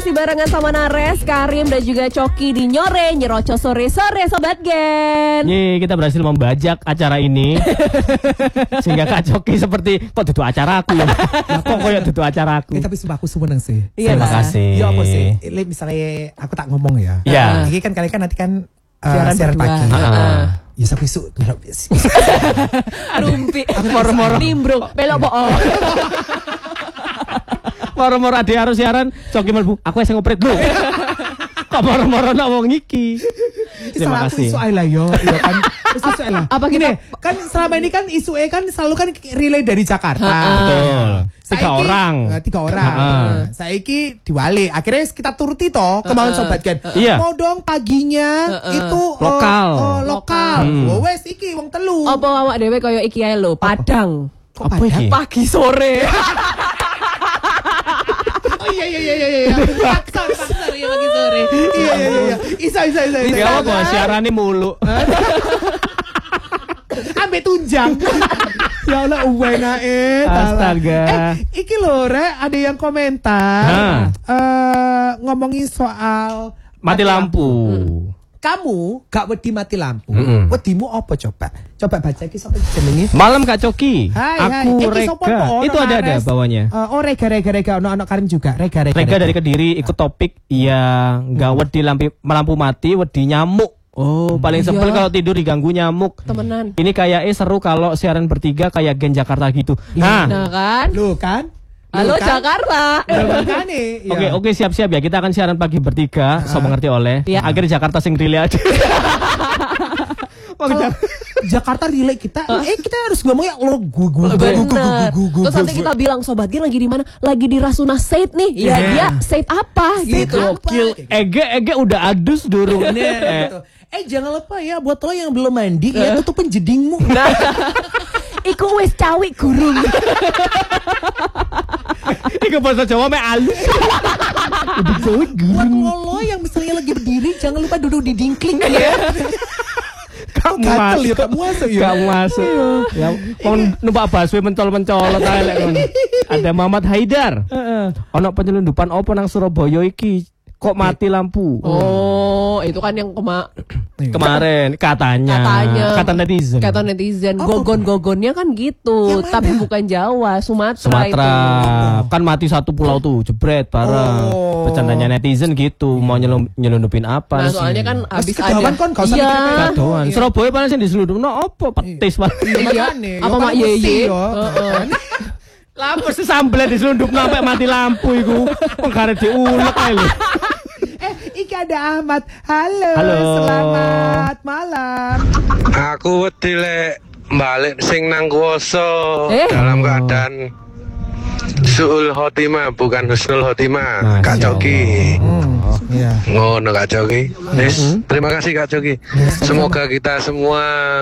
Masih barengan sama Nares, Karim dan juga Coki di Nyore Nyeroco sore-sore Sobat Gen. Yeay, kita berhasil membajak acara ini. Sehingga Kak Coki seperti kok duduk acara aku ya. Kok kayak duduk acara aku. Tapi sumpah aku seneng sih. Iya, Terima kasih. Ya apa sih? Ini misalnya aku tak ngomong ya. Iya. Ini kan kalian kan nanti kan Siaran pagi. Ya sampai Rumpi, moro-moro. nimbrung, belok bohong. Moro-moro ade harus siaran, Coki melbu. Aku sing ngopret lu. Kok moro-moro nak wong iki. Terima kasih. Isu lah yo, iya kan. Isu lah. Apa gini? kita- Kan selama ini kan isu kan selalu kan relay dari Jakarta. Betul. Tiga orang. Tiga orang. Saiki diwali. Akhirnya kita turuti toh kemauan Sobat Gen. Iya. Mau dong paginya itu Lokal. lokal. Wes iki wong telu. Apa awak dhewe kaya iki ae lho, Padang. Kok Apa iki? Pagi sore. Oh iya. Sorry pagi sore. Iya. Isa. Gak apa siaran ini mulu. Ambek tunjang. Ya Allah uwenae. Astaga. Iki lho Rek, ada yang komentar ngomongin soal Mati lampu. Kamu gak wedi mati lampu. Mm-mm. Wedimu apa coba? Coba baca iki sapa jenenge? Malam Kak Coki. Hai. Aku Iki sopo Rega. po? Itu ada Nares. bawahnya. Rega ono Karim juga. Rega. Rega dari Kediri ikut topik. Iya, nggak wedi lampu mati, wedi nyamuk. Oh, paling sebel Iya. kalau tidur diganggu nyamuk. Temenan. Ini kayaknya seru kalau siaran bertiga kayak Gen Jakarta gitu. Nah Nah, kan. Lu kan? Halo Lu kan? Jakarta. Makane. oke siap-siap ya. Kita akan siaran pagi bertiga. So mengerti oleh. Iya. Akhirnya Jakarta sing relay aja. Kalau Jakarta relay kita, kita harus ngomongnya lo Bener. Terus nanti kita bilang Sobat Gen lagi di mana? Lagi di Rasuna Said nih. Ya dia Said apa gitu. Gokil. Ege udah adus durungnya. Jangan lupa ya buat lo yang belum mandi ya tutupin jedingmu. Iku wis cawik gurung. Iku bahasa Jawa me alus. Buat lo yang misalnya lagi berdiri jangan lupa duduk di dingkling ya. Gak Gatel ya, masuk. gak masuk ya. Gak masuk. Ya, mau numpak busway mencol-mencolot ae lek ngono. Ada Muhammad Haidar. Ono penyelundupan opo nang Surabaya iki? Kok mati lampu? Oh, itu kan yang Kemarin katanya. Kata netizen. Kata netizen, gogon-gogonnya kan gitu, tapi bukan Jawa, Sumatera Sumatera itu. kan mati satu pulau tuh jebret bareng. Bercandanya netizen gitu, mau nyelundupin apa? Nah, soalnya kan habis ada. Kedawan kon gak usah Iya. mikir-mikir. Kadoan. Surabaya paling sing diselundupno opo petis Pak. Iya. Apa Mak Yeye? Lampu sesambel diselundupno sampai mati lampu iku. Wong karep diulek ae lho. Iki ada Ahmad. Halo. Selamat malam. Aku wedi lek balik sing nang kuwasa dalam keadaan suul khotimah bukan husnul khotimah. Kak Coki. Iya. Ngono Kak Coki. Terima kasih Kak Coki. Semoga kita semua